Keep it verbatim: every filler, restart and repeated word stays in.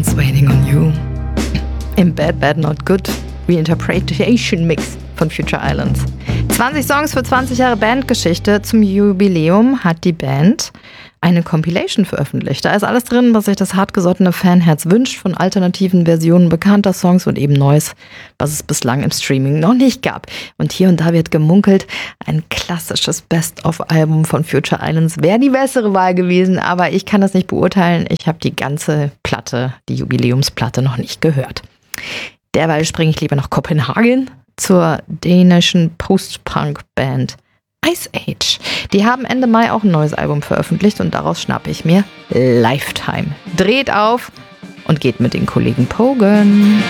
Silence Waiting on You. Im Bad Bad Not Good Reinterpretation Mix von Future Islands. zwanzig Songs für zwanzig Jahre Bandgeschichte. Zum Jubiläum hat die Band eine Compilation veröffentlicht. Da ist alles drin, was sich das hartgesottene Fanherz wünscht, von alternativen Versionen bekannter Songs und eben Neues, was es bislang im Streaming noch nicht gab. Und hier und da wird gemunkelt, ein klassisches Best-of-Album von Future Islands wäre die bessere Wahl gewesen, aber ich kann das nicht beurteilen. Ich habe die ganze Platte, die Jubiläumsplatte, noch nicht gehört. Derweil springe ich lieber nach Kopenhagen zur dänischen Post-Punk-Band Ice Age. Die haben Ende Mai auch ein neues Album veröffentlicht und daraus schnappe ich mir Lifetime. Dreht auf und geht mit den Kollegen pogen.